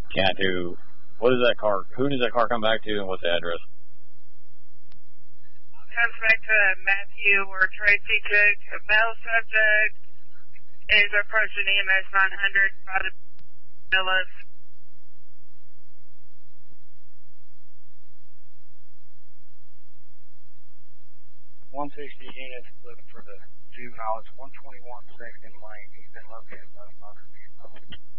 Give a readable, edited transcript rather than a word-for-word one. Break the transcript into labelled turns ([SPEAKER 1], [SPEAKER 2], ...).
[SPEAKER 1] Cat who? What is that car? Who does that car come back to, and what's the address?
[SPEAKER 2] Comes back to Matthew or Tracy Cook. A male subject is approaching EMS 900 by the villas.
[SPEAKER 3] 160 units looking for the juvenile. It's 121 Second Lane. He's been located by the mother vehicle.